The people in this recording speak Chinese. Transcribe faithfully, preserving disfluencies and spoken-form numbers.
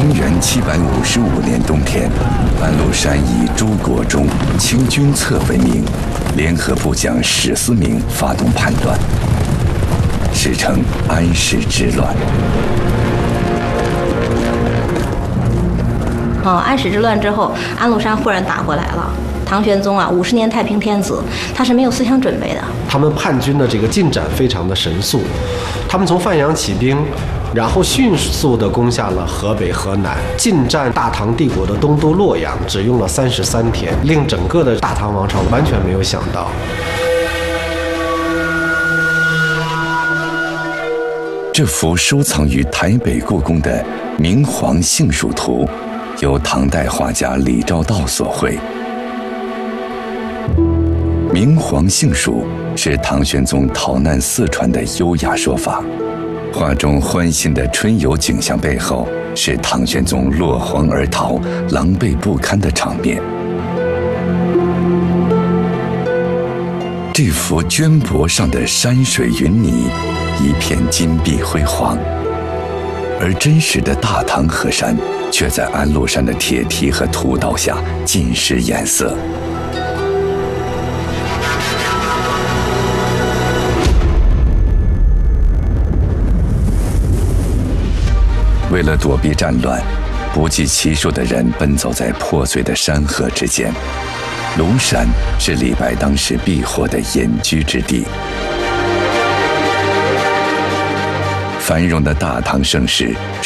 公元七百五十五年冬天，安禄山以朱国忠清君侧为名，联合部将史思明发动叛乱，史称安史之乱。 哦，安史之乱之后，安禄山忽然打过来了。唐玄宗啊，五十年太平天子，他是没有思想准备的。 他们叛军的这个进展非常的神速，他们从范阳起兵，然后迅速地攻下了河北、河南，进占大唐帝国的东都洛阳，只用了三十三天，令整个的大唐王朝完全没有想到。 这幅收藏于台北故宫的《明皇幸蜀图》，由唐代画家李昭道所绘。明皇幸蜀是唐玄宗逃难四川的优雅说法，画中欢欣的春游景象背后，是唐玄宗落荒而逃、狼狈不堪的场面。这幅绢帛上的山水云泥，一片金碧辉煌，而真实的大唐河山却在安禄山的铁蹄和屠刀下尽失颜色。为了躲避战乱，不计其数的人奔走在破碎的山河之间。庐山是李白当时避祸的隐居之地。繁荣的大唐盛世